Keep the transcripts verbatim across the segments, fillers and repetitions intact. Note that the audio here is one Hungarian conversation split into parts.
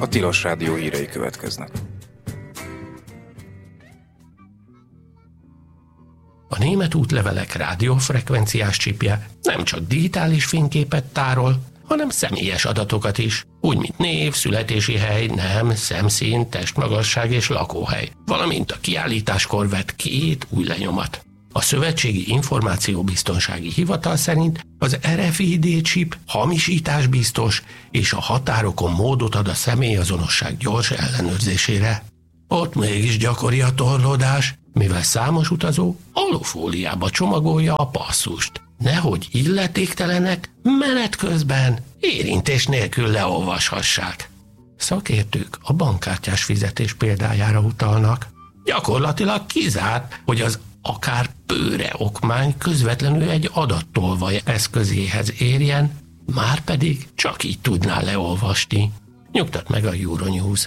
A Tilos Rádió hírei következnek. A német útlevelek rádiófrekvenciás csipje nem csak digitális fényképet tárol, hanem személyes adatokat is, úgy mint név, születési hely, nem, szemszín, testmagasság és lakóhely, valamint a kiállításkor vett két új lenyomat. A Szövetségi Információbiztonsági Hivatal szerint az er ef i dé chip hamisításbiztos, és a határokon módot ad a személyazonosság gyors ellenőrzésére. Ott mégis gyakori a torlódás, mivel számos utazó alufóliába csomagolja a passzust. Nehogy illetéktelenek menet közben érintés nélkül leolvashassák. Szakértők a bankkártyás fizetés példájára utalnak. Gyakorlatilag kizárt, hogy az akár pőre okmány közvetlenül egy adattolvaj eszközéhez érjen, márpedig csak így tudná leolvasni. Nyugtat meg a Euronews.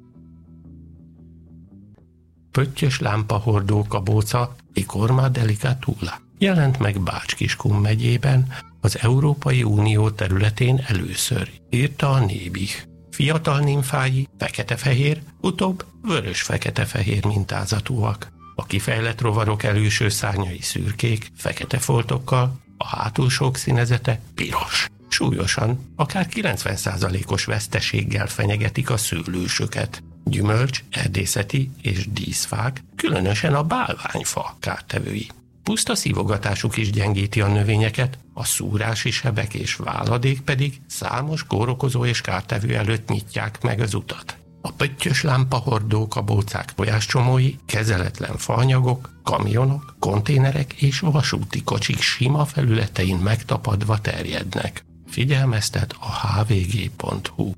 Pöttyös lámpahordó kabóca Ikorma delicatula jelent meg Bács-Kiskun megyében, az Európai Unió területén először, írta a Nébih. Fiatal nimfái fekete-fehér, utóbb vörös-fekete-fehér mintázatúak. A kifejlett rovarok előső szárnyai szürkék, fekete foltokkal, a hátulsók színezete piros. Súlyosan, akár kilencven százalékos veszteséggel fenyegetik a szőlősöket. Gyümölcs, erdészeti és díszfák, különösen a bálványfa kártevői. Puszta szívogatásuk is gyengíti a növényeket, a szúrási sebek és váladék pedig számos kórokozó és kártevő előtt nyitják meg az utat. A pöttyös lámpahordó kabócák tojáscsomói, kezeletlen faanyagok, kamionok, konténerek és vasúti kocsik sima felületein megtapadva terjednek. Figyelmeztet a há vé gé pont hú.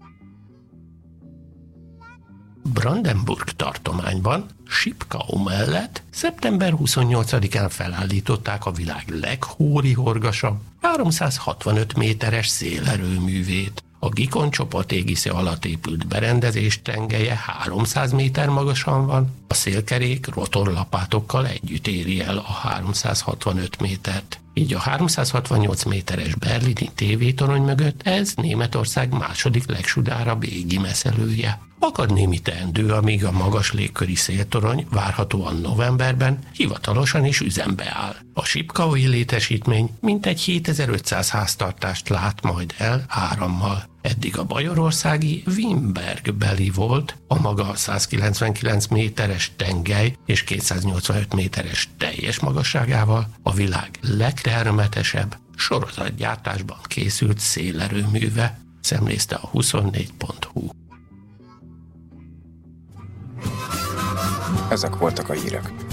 Brandenburg tartományban, Sipkau mellett szeptember huszonnyolcadikán felállították a világ leghórihorgasabb, háromszázhatvanöt méteres szélerőművét. A Gikon csoport égisze alatt épült berendezés tengelye háromszáz méter magasan van, a szélkerék rotorlapátokkal együtt éri el a háromszázhatvanöt métert. Így a háromszázhatvannyolc méteres berlini tévétorony mögött ez Németország második legsudárabb égi messzelője. Akad némi teendő, amíg a magas légköri széltorony várhatóan novemberben hivatalosan is üzembe áll. A Sipkaui létesítmény mintegy hétezer-ötszáz háztartást lát majd el árammal. Eddig a bajorországi Wimberg beli volt, a maga százkilencvenkilenc méteres tengely és kétszáznyolcvanöt méteres teljes magasságával a világ legtermetesebb sorozatgyártásban készült szélerőműve, szemlézte a huszonnégy pont hú. Ezek voltak a hírek.